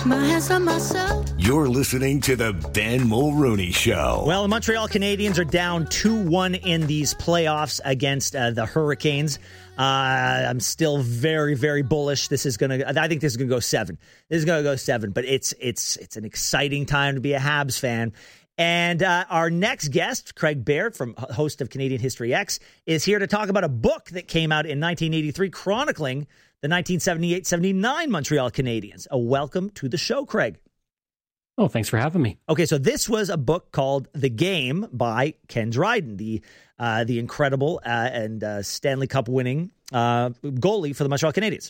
my hands on myself. You're listening to the Ben Mulroney Show. Well, the Montreal Canadiens are down 2-1 in these playoffs against the Hurricanes. I'm still very, very bullish. I think this is going to go 7. This is going to go 7, but it's an exciting time to be a Habs fan. And our next guest, Craig Baird, host of Canadian History X, is here to talk about a book that came out in 1983 chronicling the 1978-79 Montreal Canadiens. A welcome to the show, Craig. Oh, thanks for having me. Okay, so this was a book called The Game by Ken Dryden, the incredible and Stanley Cup winning goalie for the Montreal Canadiens.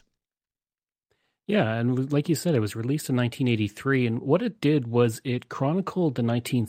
Yeah, and like you said, it was released in 1983, and what it did was it chronicled the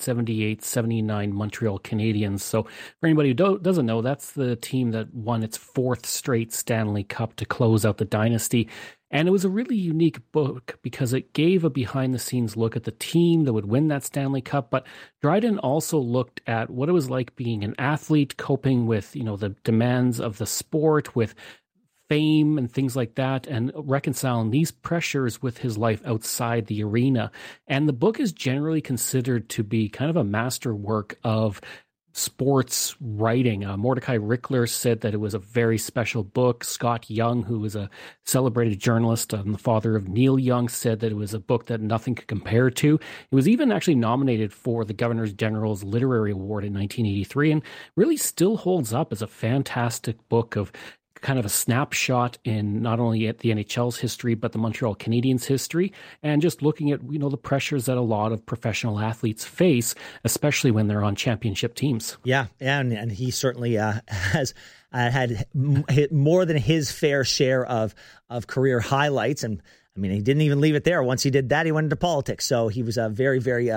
1978-79 Montreal Canadiens. So for anybody who doesn't know, that's the team that won its 4th straight Stanley Cup to close out the dynasty. And it was a really unique book because it gave a behind-the-scenes look at the team that would win that Stanley Cup. But Dryden also looked at what it was like being an athlete, coping with, the demands of the sport, with fame and things like that, and reconciling these pressures with his life outside the arena. And the book is generally considered to be kind of a masterwork of sports writing. Mordecai Rickler said that it was a very special book. Scott Young, who was a celebrated journalist and the father of Neil Young, said that it was a book that nothing could compare to. It was even actually nominated for the Governor General's Literary Award in 1983 and really still holds up as a fantastic book of kind of a snapshot in not only at the NHL's history, but the Montreal Canadiens' history, and just looking at, the pressures that a lot of professional athletes face, especially when they're on championship teams. Yeah, and he certainly has had more than his fair share of career highlights. And I mean, he didn't even leave it there. Once he did that, he went into politics. So he was a very, very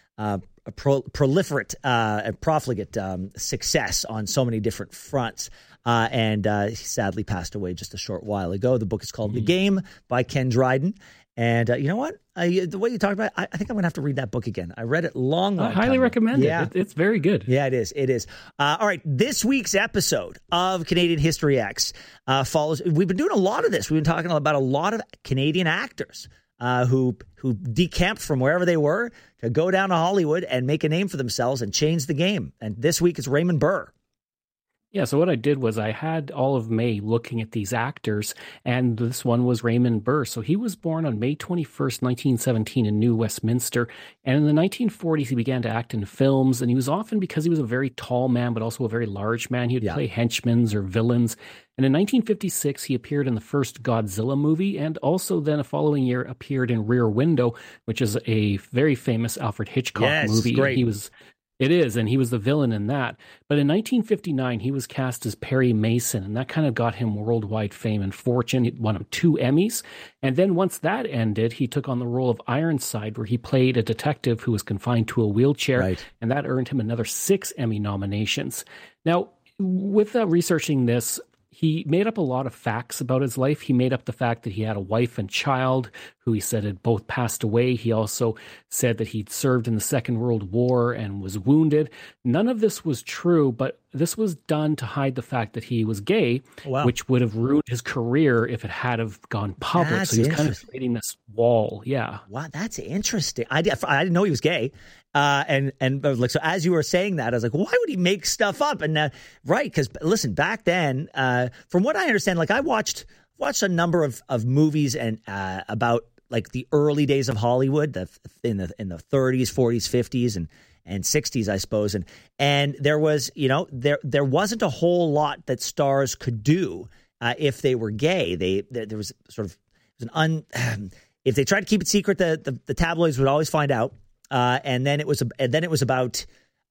proliferate and profligate success on so many different fronts. And he sadly passed away just a short while ago. The book is called The Game by Ken Dryden. And you know what? The way you talked about it, I think I'm going to have to read that book again. I read it long I highly recommend it. It's very good. Yeah, it is. It is. All right. This week's episode of Canadian History X follows. We've been doing a lot of this. We've been talking about a lot of Canadian actors who decamped from wherever they were to go down to Hollywood and make a name for themselves and change the game. And this week it's Raymond Burr. Yeah, so what I did was I had all of May looking at these actors, and this one was Raymond Burr. So he was born on May 21st, 1917 in New Westminster, and in the 1940s he began to act in films, and he was often, because he was a very tall man but also a very large man, he would play henchmen or villains. And in 1956 he appeared in the first Godzilla movie, and also then the following year appeared in Rear Window, which is a very famous Alfred Hitchcock movie. Great. It is, and he was the villain in that. But in 1959, he was cast as Perry Mason, and that kind of got him worldwide fame and fortune. It won him 2 Emmys. And then once that ended, he took on the role of Ironside, where he played a detective who was confined to a wheelchair, and that earned him another 6 Emmy nominations. Now, with researching this, he made up a lot of facts about his life. He made up the fact that he had a wife and child who he said had both passed away. He also said that he'd served in the Second World War and was wounded. None of this was true, but this was done to hide the fact that he was gay, which would have ruined his career if it had have gone public. So he was kind of creating this wall. Yeah. Wow, that's interesting. I didn't know he was gay. And like, so as you were saying that, I was like, why would he make stuff up? And right, because listen, back then, from what I understand, like I watched a number of movies and about like the early days of Hollywood, in the 30s, 40s, 50s, and 60s, I suppose, and there was, there wasn't a whole lot that stars could do if they were gay. There was sort of if they tried to keep it secret, the tabloids would always find out. And then it was about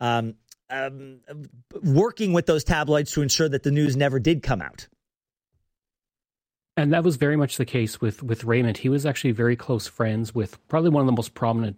working with those tabloids to ensure that the news never did come out. And that was very much the case with Raymond. He was actually very close friends with probably one of the most prominent